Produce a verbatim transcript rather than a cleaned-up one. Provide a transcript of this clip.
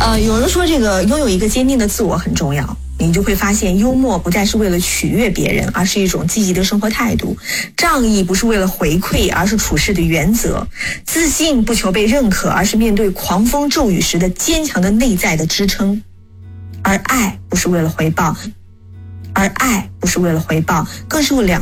呃，有人说这个拥有一个坚定的自我很重要，你就会发现幽默不再是为了取悦别人，而是一种积极的生活态度；仗义不是为了回馈，而是处事的原则；自信不求被认可，而是面对狂风骤雨时的坚强的内在的支撑；而爱不是为了回报，而爱不是为了回报，更是为了两